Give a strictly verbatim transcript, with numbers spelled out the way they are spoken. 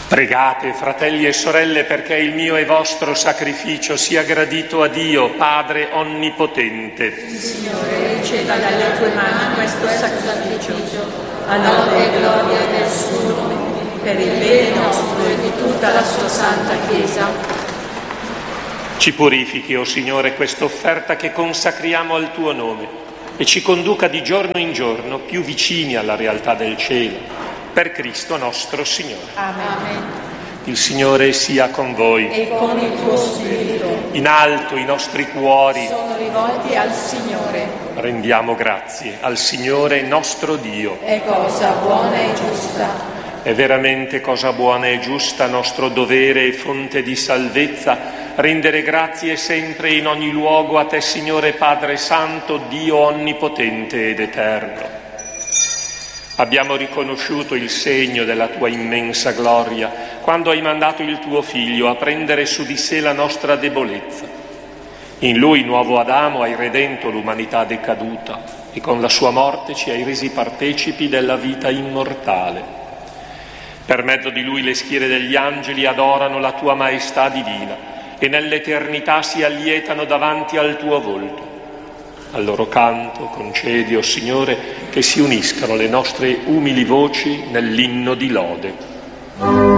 Pregate, fratelli e sorelle, perché il mio e vostro sacrificio sia gradito a Dio, Padre Onnipotente. Il Signore riceva dalle tue mani questo sacrificio, alla lode e gloria del suo nome, per il bene nostro e di tutta la sua santa Chiesa. Ci purifichi, o Signore, questa offerta che consacriamo al tuo nome e ci conduca di giorno in giorno più vicini alla realtà del cielo. Per Cristo nostro Signore. Amen. Il Signore sia con voi. E con il tuo spirito. In alto i nostri cuori Sono rivolti al Signore. rendiamo grazie al Signore nostro Dio. È cosa buona e giusta. È veramente cosa buona e giusta, nostro dovere e fonte di salvezza, rendere grazie sempre e in ogni luogo a te, Signore Padre Santo, Dio onnipotente ed eterno. Abbiamo riconosciuto il segno della tua immensa gloria quando hai mandato il tuo Figlio a prendere su di sé la nostra debolezza. In lui, nuovo Adamo, hai redento l'umanità decaduta e con la sua morte ci hai resi partecipi della vita immortale. Per mezzo di lui le schiere degli angeli adorano la tua maestà divina e nell'eternità si allietano davanti al tuo volto. Al loro canto concedi, o Signore, che si uniscano le nostre umili voci nell'inno di lode.